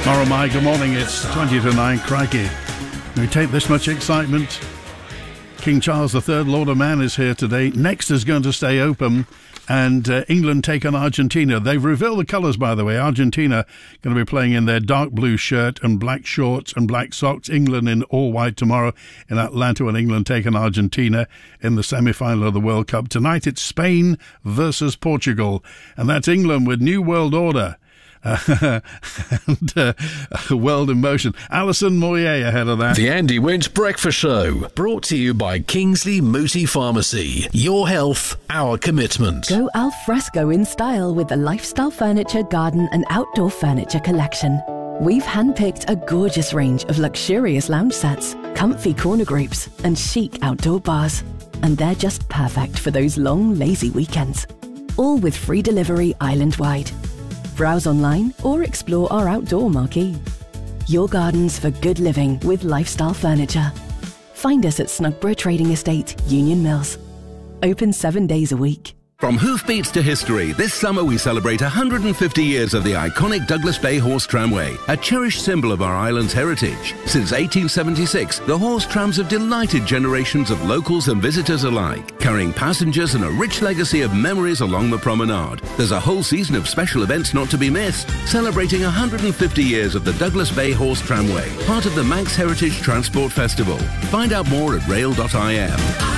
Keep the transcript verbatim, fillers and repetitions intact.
Oh my, good morning. It's twenty to nine. Crikey. We take this much excitement. King Charles the Third, Lord of Man, is here today. Next is going to stay open, and uh, England take on Argentina. They've revealed the colours, by the way. Argentina going to be playing in their dark blue shirt and black shorts and black socks. England in all white tomorrow in Atlanta, and England take on Argentina in the semi-final of the World Cup. Tonight it's Spain versus Portugal, and that's England with New World Order. Uh, and uh, World in Motion. Alison Moyer ahead of that. The Andy Winch Breakfast Show, brought to you by Kingsley Mooti Pharmacy. Your health, our commitment. Go al fresco in style with the Lifestyle Furniture Garden and Outdoor Furniture collection. We've handpicked a gorgeous range of luxurious lounge sets, comfy corner groups, and chic outdoor bars. And they're just perfect for those long, lazy weekends. All with free delivery island-wide. Browse online or explore our outdoor marquee. Your gardens for good living with Lifestyle Furniture. Find us at Snugborough Trading Estate, Union Mills. Open seven days a week. From hoofbeats to history, this summer we celebrate one hundred fifty years of the iconic Douglas Bay Horse Tramway, a cherished symbol of our island's heritage. Since eighteen seventy-six, the horse trams have delighted generations of locals and visitors alike, carrying passengers and a rich legacy of memories along the promenade. There's a whole season of special events not to be missed, celebrating one hundred fifty years of the Douglas Bay Horse Tramway, part of the Manx Heritage Transport Festival. Find out more at rail dot I M.